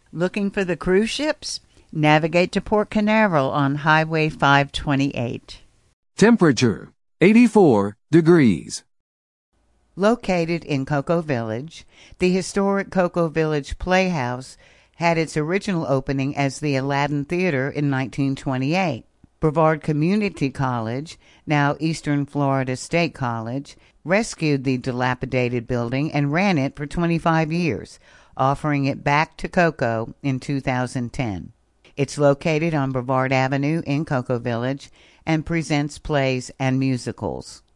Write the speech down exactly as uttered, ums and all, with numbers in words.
Looking for the cruise ships? Navigate to Port Canaveral on Highway five twenty-eight. Temperature, eighty-four degrees. Located in Cocoa Village, the historic Cocoa Village Playhouse had its original opening as the Aladdin Theater in nineteen twenty-eight. Brevard Community College, now Eastern Florida State College, rescued the dilapidated building and ran it for twenty-five years, offering it back to Cocoa in two thousand ten. It's located on Brevard Avenue in Cocoa Village and presents plays and musicals.